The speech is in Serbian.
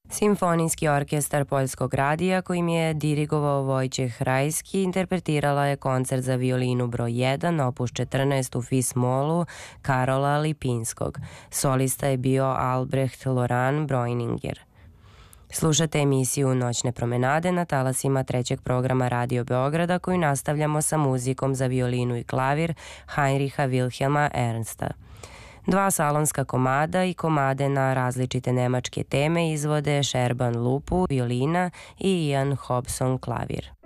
Simfonijski orkestar Poljskog radija, kojim je dirigovao Vojčeh Rajski, interpretirala je koncert za violinu broj 1, opus 14 u fis-molu Karola Lipinskog. Solista je bio Albrecht Loran Breuninger. Slušate emisiju Noćne promenade na talasima trećeg programa Radio Beograda, koju nastavljamo sa muzikom za violinu i klavir Heinricha Wilhelma Ernsta. Dva salonska komada i komade na različite nemačke teme izvode Sherban Lupu, violina i Ian Hobson, klavir.